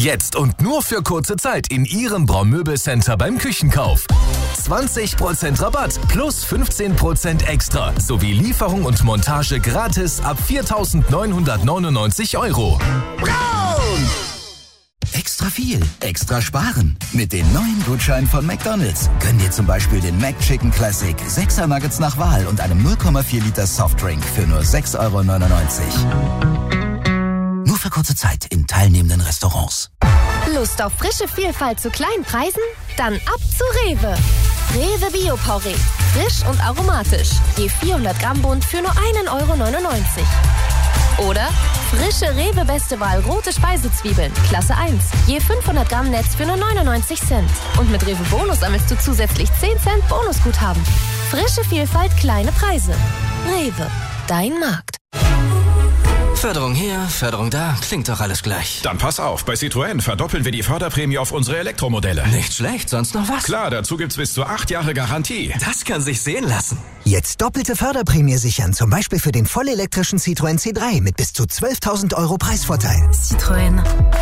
Jetzt und nur für kurze Zeit in Ihrem Braun-Möbel-Center beim Küchenkauf. 20% Rabatt plus 15% extra sowie Lieferung und Montage gratis ab 4.999 €. Braun! Extra viel, extra sparen. Mit den neuen Gutscheinen von McDonald's. Gönn dir zum Beispiel den McChicken Classic, 6er Nuggets nach Wahl und einem 0,4 Liter Softdrink für nur 6,99 €. Nur für kurze Zeit in teilnehmenden Restaurants. Lust auf frische Vielfalt zu kleinen Preisen? Dann ab zu Rewe. Rewe Bio-Porree. Frisch und aromatisch. Je 400 Gramm Bund für nur 1,99 €. Oder frische Rewe Beste Wahl rote Speisezwiebeln, Klasse 1. Je 500 Gramm Netz für nur 99 Cent. Und mit Rewe Bonus sammelst du zusätzlich 10 Cent Bonusguthaben. Frische Vielfalt, kleine Preise. Rewe, dein Markt. Förderung hier, Förderung da, klingt doch alles gleich. Dann pass auf, bei Citroën verdoppeln wir die Förderprämie auf unsere Elektromodelle. Nicht schlecht, sonst noch was? Klar, dazu gibt's bis zu 8 Jahre Garantie. Das kann sich sehen lassen. Jetzt doppelte Förderprämie sichern, zum Beispiel für den vollelektrischen Citroën C3 mit bis zu 12.000 € Preisvorteil. Citroën.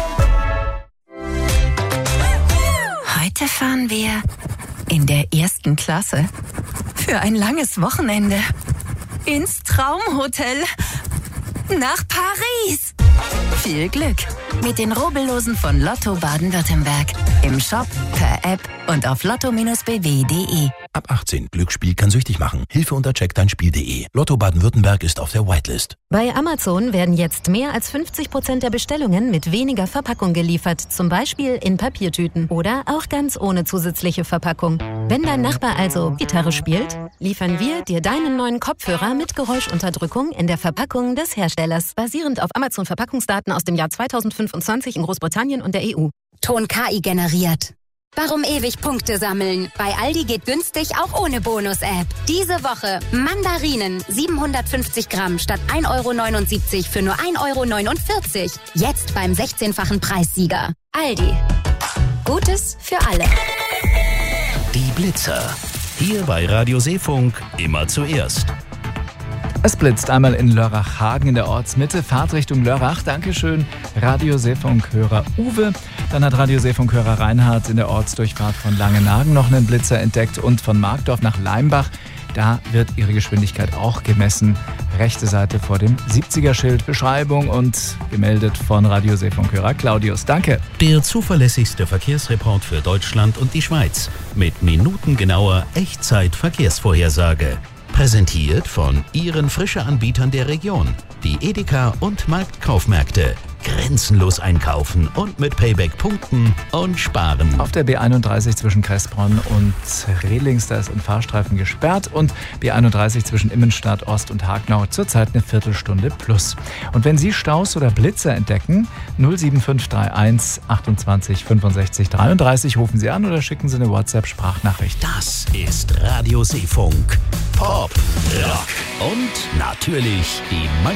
Heute fahren wir in der 1. Klasse für ein langes Wochenende ins Traumhotel nach Paris. Viel Glück mit den Rubbellosen von Lotto Baden-Württemberg. Im Shop, per App und auf lotto-bw.de. Ab 18. Glücksspiel kann süchtig machen. Hilfe unter checkdeinspiel.de. Lotto Baden-Württemberg ist auf der Whitelist. Bei Amazon werden jetzt mehr als 50% der Bestellungen mit weniger Verpackung geliefert. Zum Beispiel in Papiertüten oder auch ganz ohne zusätzliche Verpackung. Wenn dein Nachbar also Gitarre spielt, liefern wir dir deinen neuen Kopfhörer mit Geräuschunterdrückung in der Verpackung des Herstellers. Basierend auf Amazon-Verpackungsdaten aus dem Jahr 2025 in Großbritannien und der EU. Ton KI generiert. Warum ewig Punkte sammeln? Bei Aldi geht günstig auch ohne Bonus-App. Diese Woche Mandarinen 750 Gramm statt 1,79 € für nur 1,49 €. Jetzt beim 16-fachen Preissieger. Aldi. Gutes für alle. Die Blitzer. Hier bei Radio Seefunk immer zuerst. Es blitzt einmal in Lörrach-Hagen in der Ortsmitte, Fahrtrichtung Lörrach. Dankeschön, Radio Seefunk-Hörer Uwe. Dann hat Radio Seefunk-Hörer Reinhard in der Ortsdurchfahrt von Langenhagen noch einen Blitzer entdeckt und von Markdorf nach Leimbach. Da wird ihre Geschwindigkeit auch gemessen. Rechte Seite vor dem 70er-Schild. Beschreibung und gemeldet von Radio Seefunk-Hörer Claudius. Danke. Der zuverlässigste Verkehrsreport für Deutschland und die Schweiz. Mit minutengenauer Echtzeit-Verkehrsvorhersage. Präsentiert von Ihren Frische-Anbietern der Region. Die Edeka und Marktkaufmärkte. Grenzenlos einkaufen und mit Payback punkten und sparen. Auf der B31 zwischen Kressbronn und Rehlings, da ist ein Fahrstreifen gesperrt. Und B31 zwischen Immenstadt Ost und Hagnau zurzeit eine Viertelstunde plus. Und wenn Sie Staus oder Blitzer entdecken, 07531 28 65 33 rufen Sie an oder schicken Sie eine WhatsApp-Sprachnachricht. Das ist Radio Seefunk. Pop, Rock und natürlich die